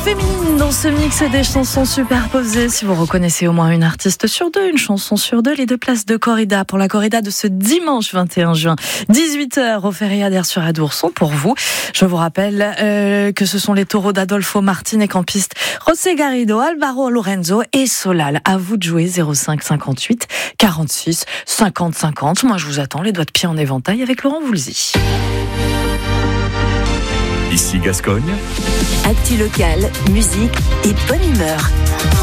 féminine dans ce mix des chansons superposées. Si vous reconnaissez au moins une artiste sur deux, une chanson sur deux, les deux places de corrida pour la corrida de ce dimanche 21 juin, 18h au Feria d'Air sur Adour sont pour vous. Je vous rappelle que ce sont les taureaux d'Adolfo Martin et campiste José Garrido, Alvaro Lorenzo et Solal. À vous de jouer 05 58 46 50 50. Moi je vous attends, les doigts de pied en éventail avec Laurent Voulzy. Ici Gascogne. Actu local, musique et bonne humeur.